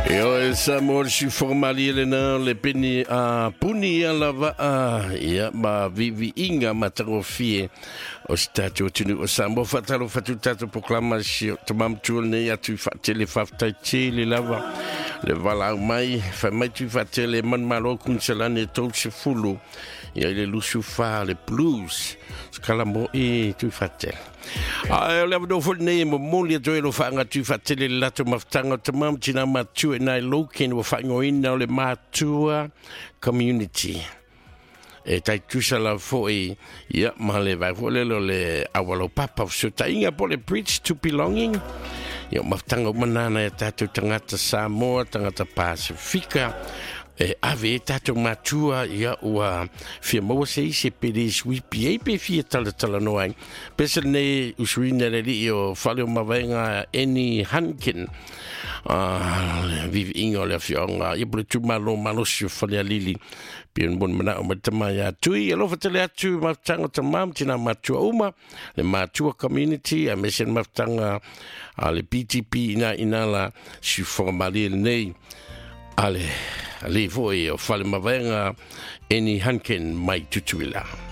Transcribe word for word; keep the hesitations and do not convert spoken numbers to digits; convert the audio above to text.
Io e Samuel si formali le na le peni a puni ala va a ia ma vivi inga matarofie o stato tinu o Samuel fatalo fatu tato proclamasio tamam tu ne ya tu fatele fafta chile lava le vala mai fa mai tu fatele man malo kun selane to se fulu ia le lusu fa le blues scalamo e tu fatele Ah, le vado fol nei mo moli jo lo fa nga tu fatele lato maftanga tamam tina matu na loken wo fa ngoin na le matua community e tai tu sala foi ia male vai vole lo le awalo papa so tainga po le preach to belonging ia maftanga manana e tatu tangata Samoa tangata Pasifika e ave tato matua ia ua fia mo se se pedes wi pie pe fia tala tala no ai pesa ne usuina le io fale ma venga any hankin ah vive ingo le fionga ia bole tu malo malo si fale lili bien bon mana o matama ya tu ia lo fatele atu matanga tamam tina matua uma le matua community a mission matanga ale P T P ina ina la si formali nei ale le voi o fale mavenga eni hanken mai tutuila.